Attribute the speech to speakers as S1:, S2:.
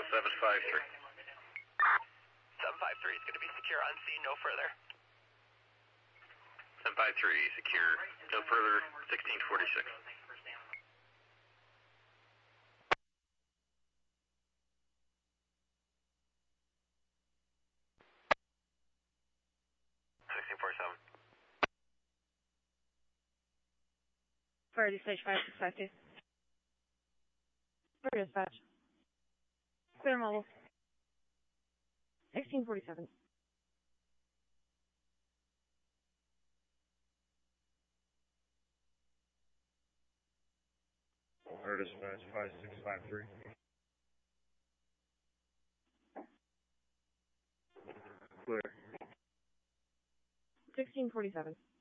S1: 753.
S2: 753 is going to be secure on scene, no further.
S1: 753, secure, no further, 1646.
S3: Fire stage 5652. Fire dispatch. Clear mobile. 1647.
S4: Fire dispatch 5653. Clear.
S3: 1647.